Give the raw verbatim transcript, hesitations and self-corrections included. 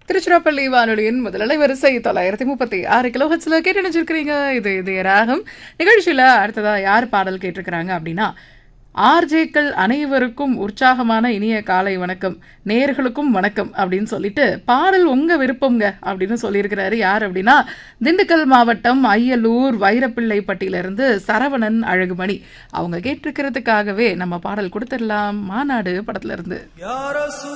திருச்சிராப்பள்ளி வானொலியின் முதல் வரிசை தொள்ளாயிரத்தி முப்பத்தி ஆறு கிலோ ஹெட்ஸ்ல கேட்டு நினைச்சிருக்கிறீங்க. இது இது ராகம் நிகழ்ச்சியில அடுத்ததா யார் பாடல் கேட்டிருக்கிறாங்க அப்படின்னா, ஆர்ஜேக்கள் அனைவருக்கும் உற்சாகமான இனிய காலை வணக்கம், நேயர்களுக்கும் வணக்கம் அப்படின்னு சொல்லிட்டு பாடல் உங்க விருப்பம்ங்க அப்படின்னு சொல்லியிருக்கிறாரு. யார் அப்படின்னா, திண்டுக்கல் மாவட்டம் அய்யலூர் வைரப்பிள்ளைப்பட்டியிலிருந்து சரவணன் அழகுமணி. அவங்க கேட்டிருக்கிறதுக்காகவே நம்ம பாடல் கொடுத்துடலாம். மாநாடு படத்துல இருந்து.